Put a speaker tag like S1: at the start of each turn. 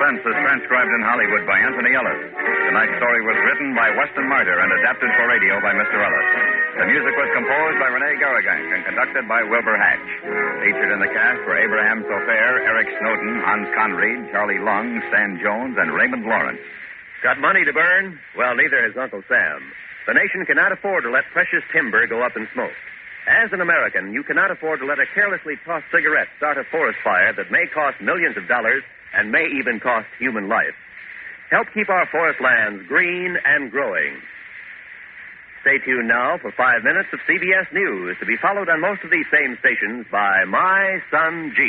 S1: Suspense is transcribed in Hollywood by Anthony Ellis. Tonight's story was written by Weston Martyr and adapted for radio by Mr. Ellis. The music was composed by Rene Garrigang and conducted by Wilbur Hatch. Featured in the cast were Abraham Sofair, Eric Snowden, Hans Conried, Charlie Lung, Stan Jones, and Raymond Lawrence.
S2: Got money to burn? Well, neither has Uncle Sam. The nation cannot afford to let precious timber go up in smoke. As an American, you cannot afford to let a carelessly tossed cigarette start a forest fire that may cost millions of dollars and may even cost human life. Help keep our forest lands green and growing. Stay tuned now for 5 minutes of CBS News, to be followed on most of these same stations by My Son G.